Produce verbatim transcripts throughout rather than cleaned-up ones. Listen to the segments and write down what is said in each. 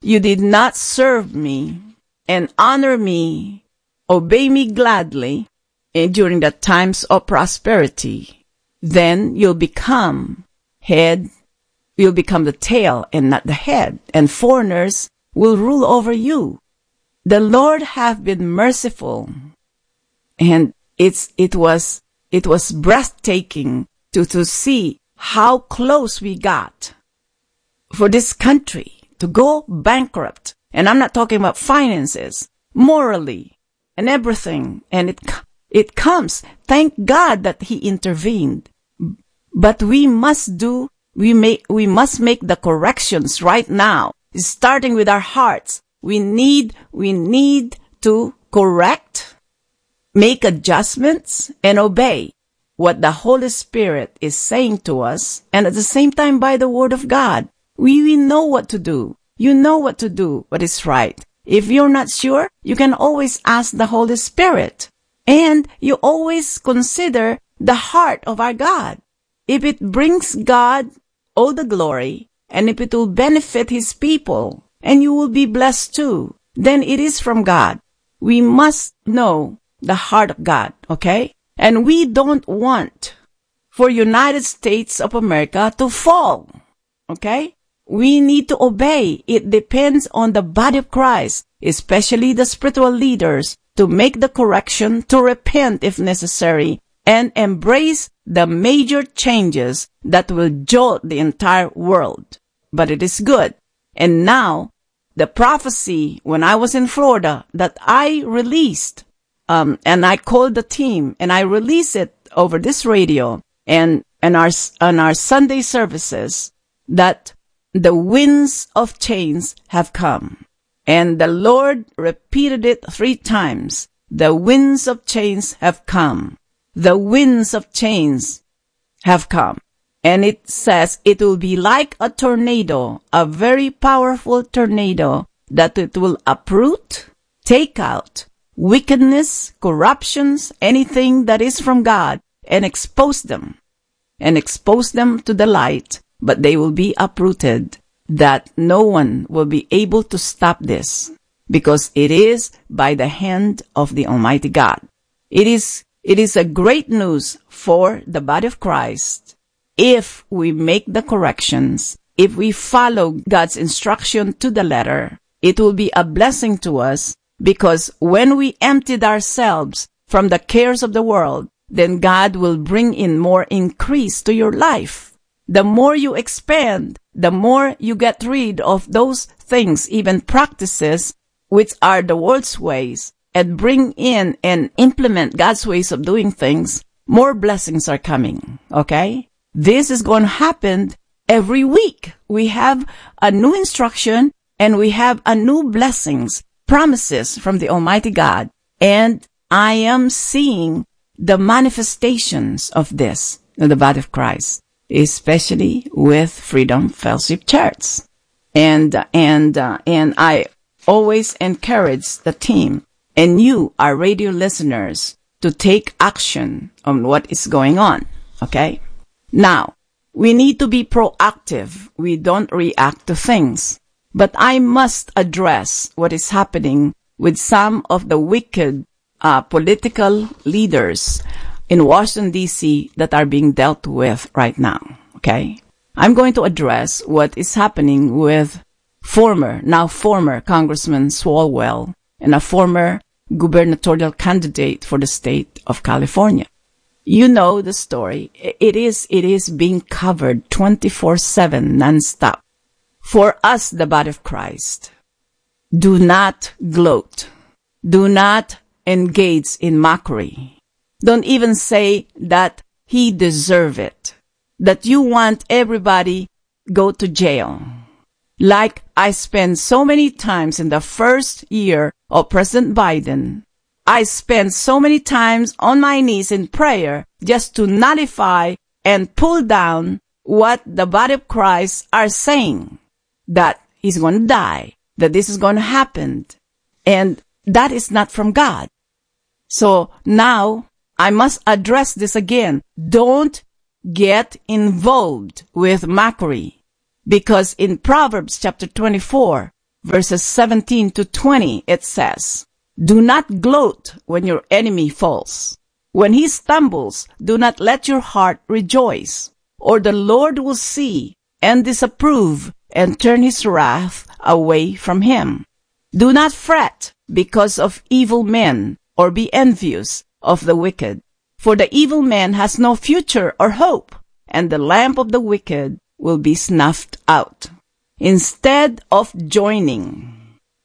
you did not serve me and honor me, obey me gladly and during the times of prosperity, then you'll become head, you'll become the tail and not the head, and foreigners will rule over you. The Lord have been merciful, and it's it was it was breathtaking to to see how close we got for this country to go bankrupt. And I'm not talking about finances, morally and everything. And it it comes. Thank God that He intervened. But we must do we make we must make the corrections right now, starting with our hearts. We need, we need to correct, make adjustments, and obey what the Holy Spirit is saying to us, and at the same time by the Word of God. We, we know what to do. You know what to do, what is right. If you're not sure, you can always ask the Holy Spirit. And you always consider the heart of our God. If it brings God all the glory, and if it will benefit His people, and you will be blessed too, then it is from God. We must know the heart of God, okay? And we don't want for United States of America to fall, okay? We need to obey. It depends on the body of Christ, especially the spiritual leaders, to make the correction, to repent if necessary, and embrace the major changes that will jolt the entire world. But it is good. And now, the prophecy when I was in Florida that I released, um, and I called the team and I released it over this radio and, and our, on our Sunday services, that the winds of change have come. And the Lord repeated it three times. The winds of change have come. The winds of change have come. And it says it will be like a tornado, a very powerful tornado, that it will uproot, take out wickedness, corruptions, anything that is from God, and expose them, and expose them to the light, but they will be uprooted, that no one will be able to stop this, because it is by the hand of the Almighty God. It is, it is a great news for the body of Christ. If we make the corrections, if we follow God's instruction to the letter, it will be a blessing to us, because when we emptied ourselves from the cares of the world, then God will bring in more increase to your life. The more you expand, the more you get rid of those things, even practices, which are the world's ways, and bring in and implement God's ways of doing things, more blessings are coming, okay? This is going to happen every week. We have a new instruction and we have a new blessings, promises from the Almighty God. And I am seeing the manifestations of this in the body of Christ, especially with Freedom Fellowship Church. And, and, uh, and I always encourage the team and you, our radio listeners, to take action on what is going on. Okay? Now, we need to be proactive. We don't react to things. But I must address what is happening with some of the wicked uh, political leaders in Washington, D C that are being dealt with right now. Okay? I'm going to address what is happening with former, now former Congressman Swalwell and a former gubernatorial candidate for the state of California. You know the story. It is, it is being covered twenty-four seven nonstop. For us, the body of Christ, do not gloat. Do not engage in mockery. Don't even say that he deserve it. That you want everybody go to jail. Like I spent so many times in the first year of President Biden, I spent so many times on my knees in prayer just to nullify and pull down what the body of Christ are saying, that he's going to die, that this is going to happen, and that is not from God. So now I must address this again. Don't get involved with mockery, because in Proverbs chapter twenty-four, verses seventeen to twenty, it says, "Do not gloat when your enemy falls. When he stumbles, do not let your heart rejoice, or the Lord will see and disapprove and turn his wrath away from him. Do not fret because of evil men, or be envious of the wicked. For the evil man has no future or hope, and the lamp of the wicked will be snuffed out." Instead of joining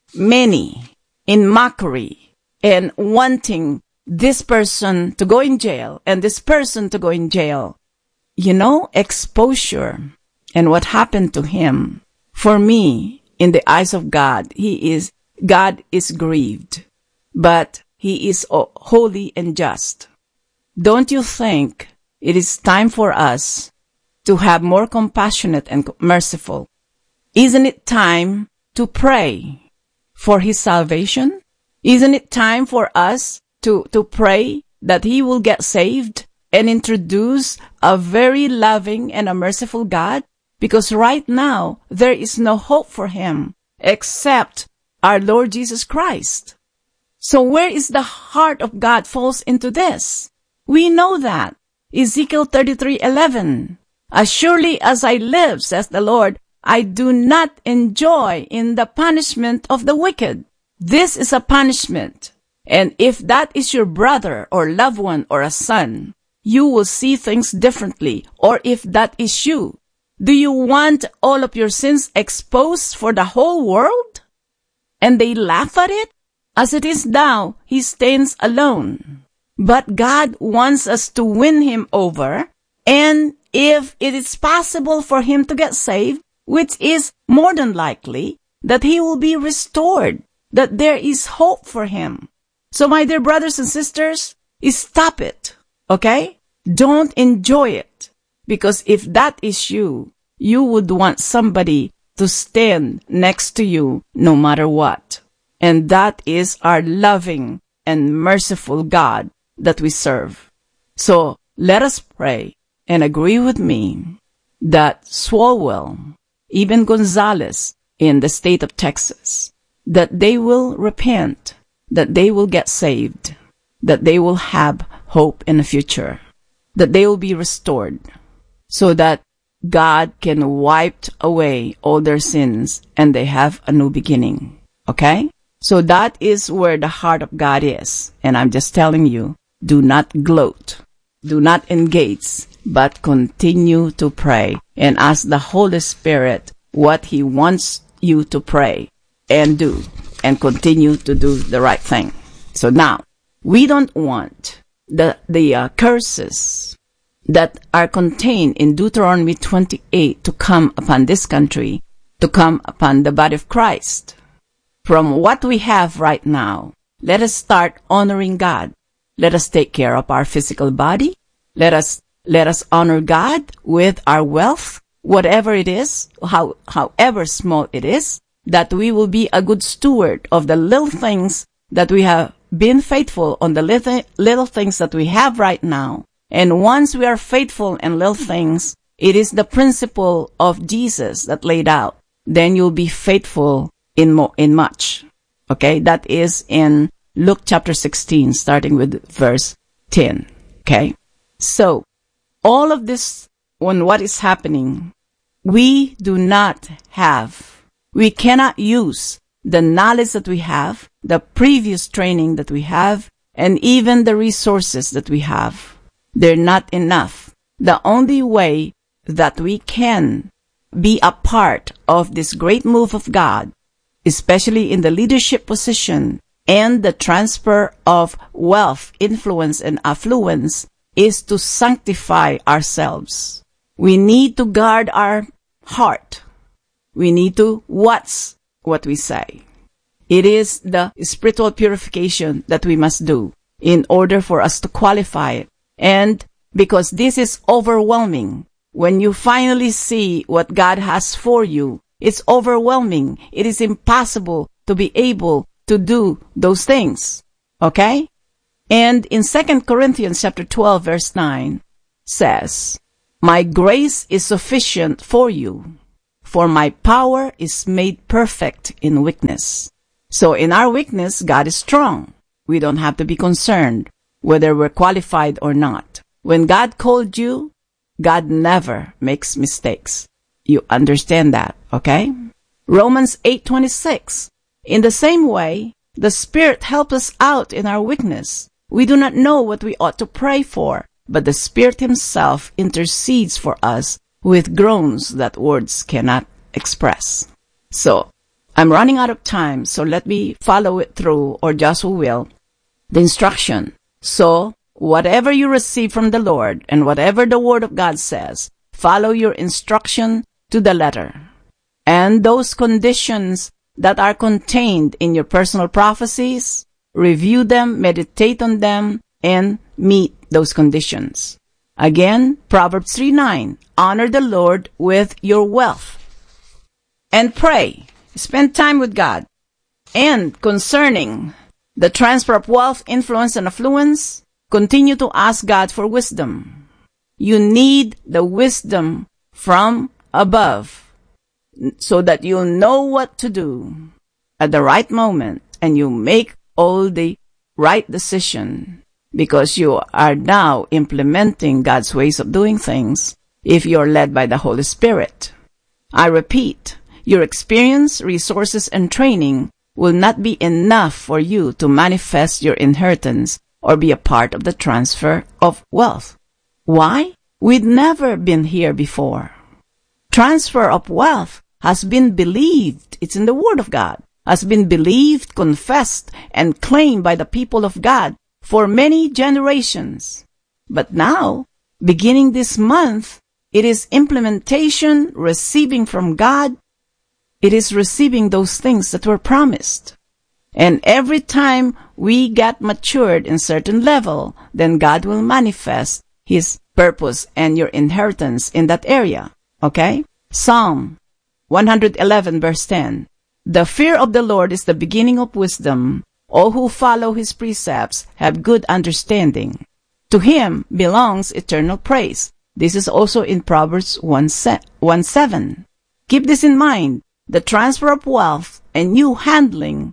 many in mockery and wanting this person to go in jail and this person to go in jail, you know, exposure and what happened to him, for me, in the eyes of God, he is, God is grieved, but he is holy and just. Don't you think it is time for us to have more compassionate and merciful? Isn't it time to pray for his salvation? Isn't it time for us to, to pray that he will get saved and introduce a very loving and a merciful God? Because right now, there is no hope for him except our Lord Jesus Christ. So where is the heart of God falls into this? We know that. Ezekiel thirty-three eleven. "As surely as I live, says the Lord, I do not enjoy in the punishment of the wicked." This is a punishment. And if that is your brother or loved one or a son, you will see things differently. Or if that is you, do you want all of your sins exposed for the whole world? And they laugh at it? As it is now, he stands alone. But God wants us to win him over. And if it is possible for him to get saved, which is more than likely, that he will be restored, that there is hope for him. So my dear brothers and sisters, stop it, okay? Don't enjoy it. Because if that is you, you would want somebody to stand next to you no matter what. And that is our loving and merciful God that we serve. So let us pray and agree with me that Swalwell, even Gonzales in the state of Texas, that they will repent, that they will get saved, that they will have hope in the future, that they will be restored, so that God can wipe away all their sins and they have a new beginning. Okay? So that is where the heart of God is. And I'm just telling you, do not gloat, do not engage, but continue to pray and ask the Holy Spirit what he wants you to pray and do, and continue to do the right thing. So now, we don't want the, the uh, curses that are contained in Deuteronomy twenty-eight to come upon this country, to come upon the body of Christ. From what we have right now, let us start honoring God. Let us take care of our physical body. Let us, let us honor God with our wealth, whatever it is, how, however small it is, that we will be a good steward of the little things that we have been faithful on, the little, little things that we have right now. And once we are faithful in little things, it is the principle of Jesus that laid out. Then you'll be faithful in mo- in much. Okay? That is in Luke chapter sixteen, starting with verse ten. Okay? So, all of this, on what is happening, we do not have, we cannot use the knowledge that we have, the previous training that we have, and even the resources that we have. They're not enough. The only way that we can be a part of this great move of God, especially in the leadership position and the transfer of wealth, influence, and affluence, is to sanctify ourselves. We need to guard our heart. We need to watch what we say. It is the spiritual purification that we must do in order for us to qualify it. And because this is overwhelming, when you finally see what God has for you, it's overwhelming. It is impossible to be able to do those things. Okay? And in Second Corinthians chapter twelve verse nine says, "My grace is sufficient for you, For my power is made perfect in weakness. So in our weakness, God is strong. We don't have to be concerned whether we're qualified or not. When God called you, God never makes mistakes. You understand that, okay? Romans eight twenty-six. In the same way, the Spirit helps us out in our weakness. We do not know what we ought to pray for, but the Spirit Himself intercedes for us with groans that words cannot express. So, I'm running out of time, so let me follow it through, or Joshua will, the instruction. So, whatever you receive from the Lord, and whatever the Word of God says, follow your instruction to the letter. And those conditions that are contained in your personal prophecies, review them, meditate on them, and meet those conditions. Again, Proverbs three nine, honor the Lord with your wealth. And pray. Spend time with God. And concerning the transfer of wealth, influence, and affluence, continue to ask God for wisdom. You need the wisdom from above so that you'll know what to do at the right moment and you make all the right decision because you are now implementing God's ways of doing things if you're led by the Holy Spirit. I repeat, your experience, resources, and training will not be enough for you to manifest your inheritance or be a part of the transfer of wealth. Why? We'd never been here before. Transfer of wealth has been believed, it's in the Word of God, has been believed, confessed, and claimed by the people of God for many generations. But now, beginning this month, it is implementation, receiving from God. It is receiving those things that were promised. And every time we get matured in certain level, then God will manifest His purpose and your inheritance in that area. Okay? Psalm one eleven verse ten. The fear of the Lord is the beginning of wisdom. All who follow His precepts have good understanding. To Him belongs eternal praise. This is also in Proverbs one seven. Keep this in mind. The transfer of wealth and you handling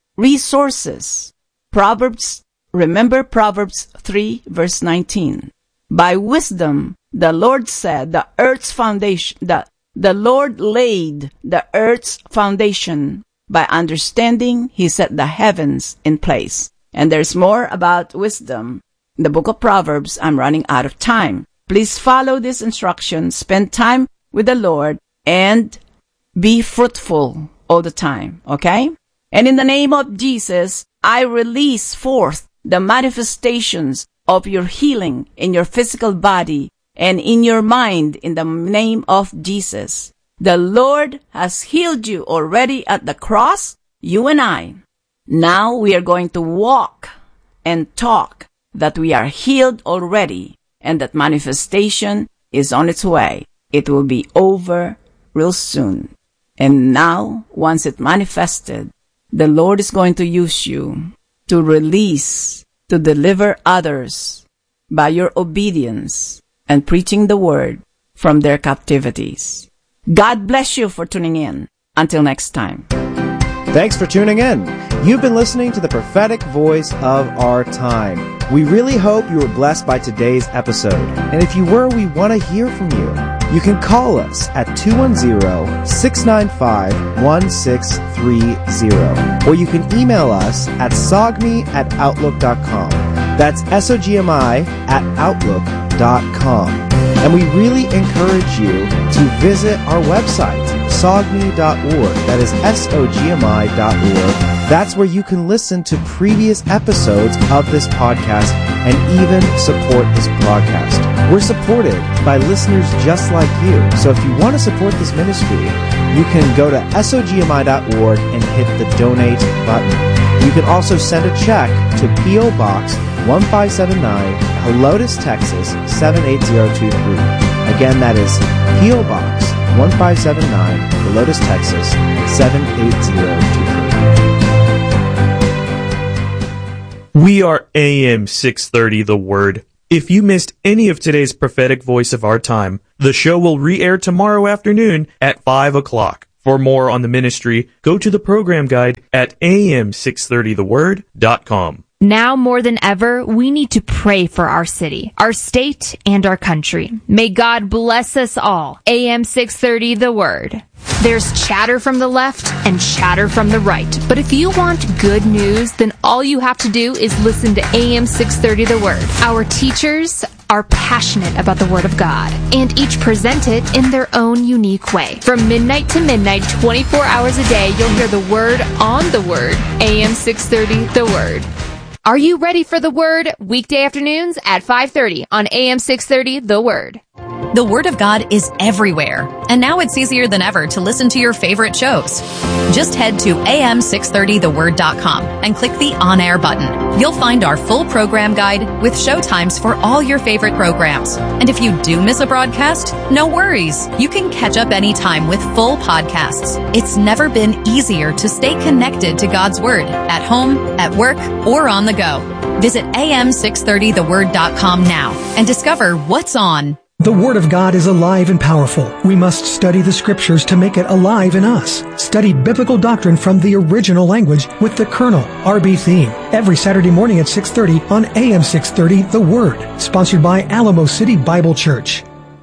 resources. Proverbs, remember Proverbs three verse nineteen. By wisdom, the Lord said the earth's foundation, the, the Lord laid the earth's foundation. By understanding, He set the heavens in place. And there's more about wisdom. In the book of Proverbs, I'm running out of time. Please follow this instruction, spend time with the Lord, and be fruitful all the time, okay? And in the name of Jesus, I release forth the manifestations of your healing in your physical body and in your mind in the name of Jesus. The Lord has healed you already at the cross, you and I. Now we are going to walk and talk that we are healed already and that manifestation is on its way. It will be over real soon. And now, once it manifested, the Lord is going to use you to release, to deliver others by your obedience and preaching the word from their captivities. God bless you for tuning in. Until next time. Thanks for tuning in. You've been listening to the prophetic voice of our time. We really hope you were blessed by today's episode. And if you were, we want to hear from you. You can call us at two one zero, six nine five, one six three zero. Or you can email us at sogmi at outlook dot com. That's S O G M I at outlook dot com. And we really encourage you to visit our website, sogmi dot org. That is S O G M I dot org. That's where you can listen to previous episodes of this podcast and even support this broadcast. We're supported by listeners just like you. So if you want to support this ministry, you can go to S O G M I dot org and hit the donate button. You can also send a check to P O Box one five seven nine, Helotes, Texas seven eight zero two three. Again, that is P O Box one five seven nine, Helotes, Texas seven eight zero two three. We are A M six thirty The Word. If you missed any of today's prophetic voice of our time, The show will re-air tomorrow afternoon at five o'clock. For more on the ministry, go to the program guide at a m six thirty the word dot com. Now more than ever, we need to pray for our city, our state, and our country. May God bless us all. A M six thirty The Word. There's chatter from the left and chatter from the right. But if you want good news, then all you have to do is listen to A M six thirty The Word. Our teachers are passionate about the Word of God, and each present it in their own unique way. From midnight to midnight, twenty-four hours a day, you'll hear the Word on the Word. A M six thirty The Word. Are you ready for the Word? Weekday afternoons at five thirty on A M six thirty The Word. The Word of God is everywhere, and now it's easier than ever to listen to your favorite shows. Just head to a m six thirty the word dot com and click the on-air button. You'll find our full program guide with show times for all your favorite programs. And if you do miss a broadcast, no worries. You can catch up anytime with full podcasts. It's never been easier to stay connected to God's Word at home, at work, or on the go. Visit a m six thirty the word dot com now and discover what's on. The Word of God is alive and powerful. We must study the Scriptures to make it alive in us. Study biblical doctrine from the original language with the Colonel, R B Theme, every Saturday morning at six thirty on A M six thirty The Word, sponsored by Alamo City Bible Church.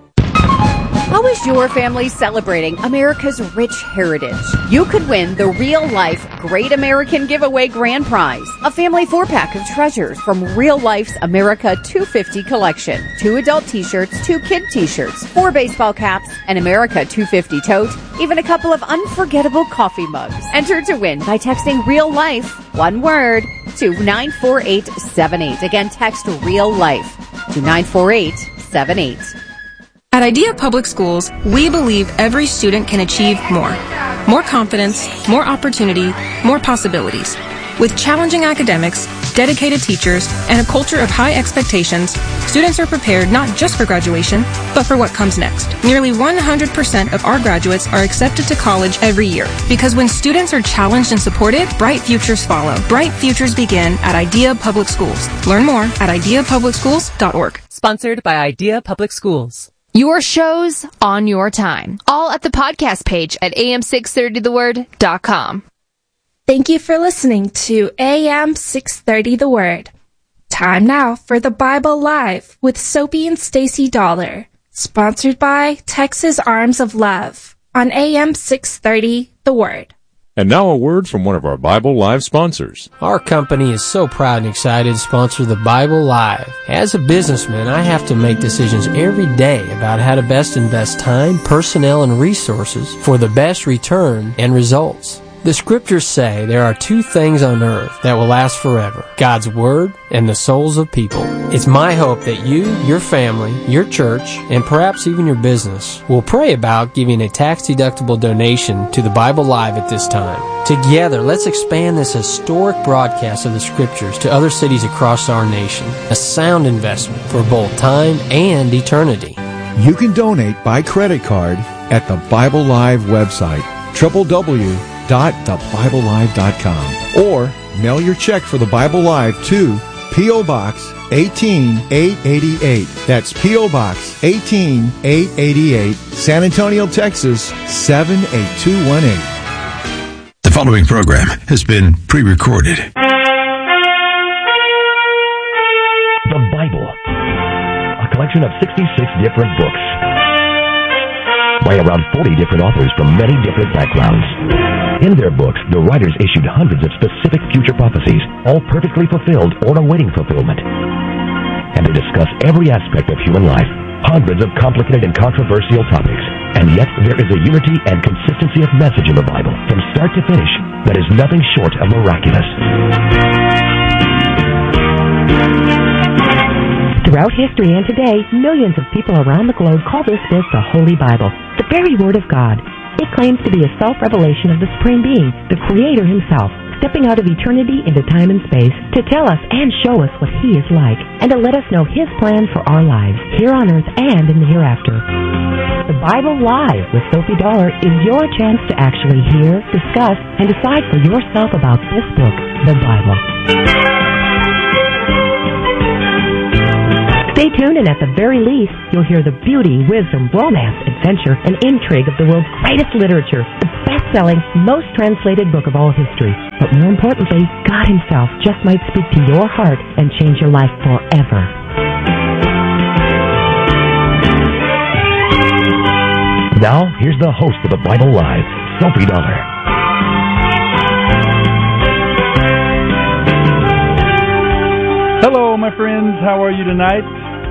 How is your family celebrating America's rich heritage? You could win the Real Life Great American Giveaway Grand Prize, a family four-pack of treasures from Real Life's America two fifty collection. Two adult t-shirts, two kid t-shirts, four baseball caps, an America two fifty tote, even a couple of unforgettable coffee mugs. Enter to win by texting Real Life, one word, to nine four eight seven eight. Again, text Real Life to nine four eight seven eight. At Idea Public Schools, we believe every student can achieve more. More confidence, more opportunity, more possibilities. With challenging academics, dedicated teachers, and a culture of high expectations, students are prepared not just for graduation, but for what comes next. Nearly one hundred percent of our graduates are accepted to college every year. Because when students are challenged and supported, bright futures follow. Bright futures begin at Idea Public Schools. Learn more at idea public schools dot org. Sponsored by Idea Public Schools. Your shows on your time. All at the podcast page at a m six thirty the word dot com. Thank you for listening to A M six thirty The Word. Time now for the Bible Live with Soapy and Stacy Dollar. Sponsored by Texas Arms of Love on A M six thirty The Word. And now a word from one of our Bible Live sponsors. Our company is so proud and excited to sponsor the Bible Live. As a businessman, I have to make decisions every day about how to best invest time, personnel, and resources for the best return and results. The scriptures say there are two things on earth that will last forever: God's Word and the souls of people. It's my hope that you, your family, your church, and perhaps even your business will pray about giving a tax-deductible donation to the Bible Live at this time. Together, let's expand this historic broadcast of the scriptures to other cities across our nation. A sound investment for both time and eternity. You can donate by credit card at the Bible Live website, w w w dot the bible live dot com, or mail your check for the Bible Live to P O. Box eighteen eight eighty-eight. That's P O. Box eighteen eight eighty-eight, San Antonio, Texas seven eight two one eight. The following program has been pre-recorded. The Bible, a collection of sixty-six different books by around forty different authors from many different backgrounds. In their books, the writers issued hundreds of specific future prophecies, all perfectly fulfilled or awaiting fulfillment. And they discuss every aspect of human life, hundreds of complicated and controversial topics. And yet, there is a unity and consistency of message in the Bible, from start to finish, that is nothing short of miraculous. Throughout history and today, millions of people around the globe call this book the Holy Bible, the very Word of God. It claims to be a self-revelation of the Supreme Being, the Creator Himself, stepping out of eternity into time and space to tell us and show us what He is like, and to let us know His plan for our lives, here on earth and in the hereafter. The Bible Live with Sophie Dollar is your chance to actually hear, discuss, and decide for yourself about this book, the Bible. Stay tuned, and at the very least, you'll hear the beauty, wisdom, romance, adventure, and intrigue of the world's greatest literature, the best-selling, most translated book of all history. But more importantly, God Himself just might speak to your heart and change your life forever. Now, here's the host of the Bible Live, Sophie Dollar. Hello, my friends. How are you tonight?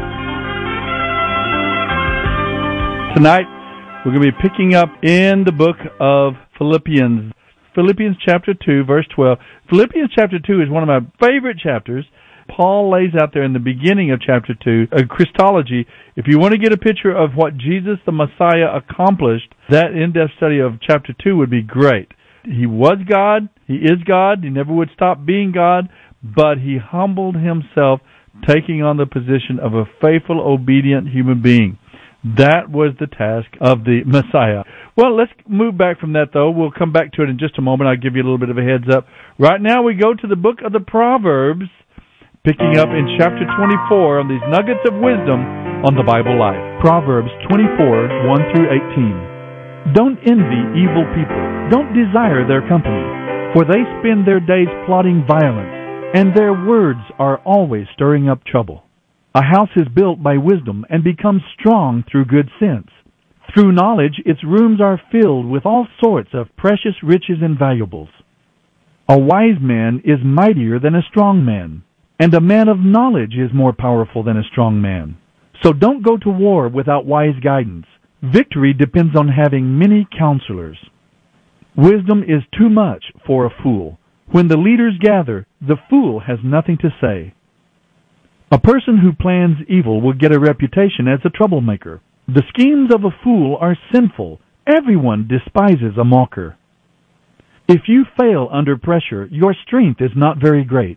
Tonight, we're going to be picking up in the book of Philippians. Philippians chapter two, verse twelve. Philippians chapter two is one of my favorite chapters. Paul lays out there in the beginning of chapter two a Christology. If you want to get a picture of what Jesus the Messiah accomplished, that in-depth study of chapter two would be great. He was God. He is God. He never would stop being God. But He humbled Himself, taking on the position of a faithful, obedient human being. That was the task of the Messiah. Well, let's move back from that, though. We'll come back to it in just a moment. I'll give you a little bit of a heads up. Right now, we go to the book of the Proverbs, picking up in chapter twenty-four on these nuggets of wisdom on the Bible Life. Proverbs twenty-four, one through eighteen. Don't envy evil people. Don't desire their company, for they spend their days plotting violence, and their words are always stirring up trouble. A house is built by wisdom and becomes strong through good sense. Through knowledge, its rooms are filled with all sorts of precious riches and valuables. A wise man is mightier than a strong man, and a man of knowledge is more powerful than a strong man. So don't go to war without wise guidance. Victory depends on having many counselors. Wisdom is too much for a fool. When the leaders gather, the fool has nothing to say. A person who plans evil will get a reputation as a troublemaker. The schemes of a fool are sinful. Everyone despises a mocker. If you fail under pressure, your strength is not very great.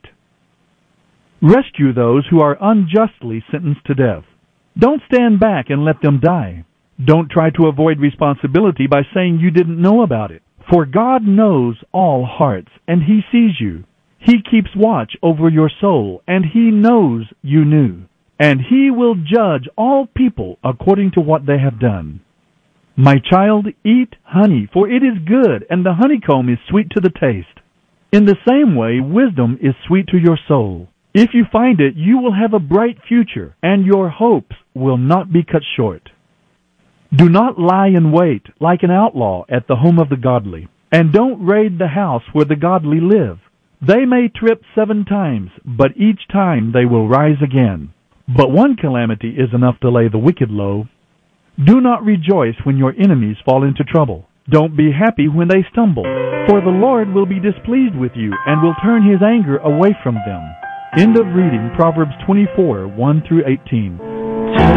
Rescue those who are unjustly sentenced to death. Don't stand back and let them die. Don't try to avoid responsibility by saying you didn't know about it. For God knows all hearts, and He sees you. He keeps watch over your soul, and He knows you knew. And He will judge all people according to what they have done. My child, eat honey, for it is good, and the honeycomb is sweet to the taste. In the same way, wisdom is sweet to your soul. If you find it, you will have a bright future, and your hopes will not be cut short. Do not lie in wait like an outlaw at the home of the godly, and don't raid the house where the godly live. They may trip seven times, but each time they will rise again. But one calamity is enough to lay the wicked low. Do not rejoice when your enemies fall into trouble. Don't be happy when they stumble, for the Lord will be displeased with you and will turn His anger away from them. End of reading Proverbs twenty-four, one through eighteen.